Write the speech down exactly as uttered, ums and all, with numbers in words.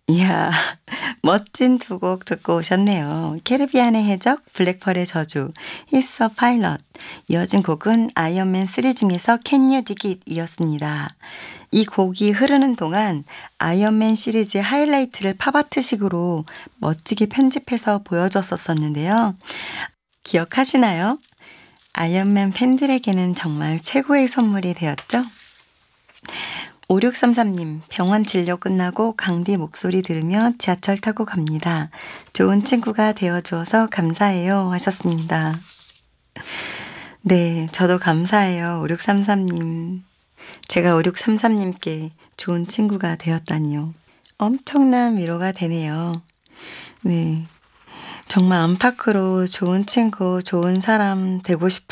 이야, 멋진 두 곡 듣고 오셨네요. 캐리비안의 해적, 블랙펄의 저주, He's a Pilot. 이어진 곡은 아이언맨 쓰리 중에서 Can You Dig It 이었습니다. 이 곡이 흐르는 동안 아이언맨 시리즈의 하이라이트를 팝아트식으로 멋지게 편집해서 보여줬었었는데요. 기억하시나요? 아이언맨 팬들에게는 정말 최고의 선물이 되었죠? 오육삼삼님, 병원 진료 끝나고 강디 목소리 들으며 지하철 타고 갑니다. 좋은 친구가 되어주어서 감사해요 하셨습니다. 네, 저도 감사해요. 오육삼삼님. 제가 오육삼삼님께 좋은 친구가 되었다니요. 엄청난 위로가 되네요. 네. 정말 안팎으로 좋은 친구, 좋은 사람 되고 싶은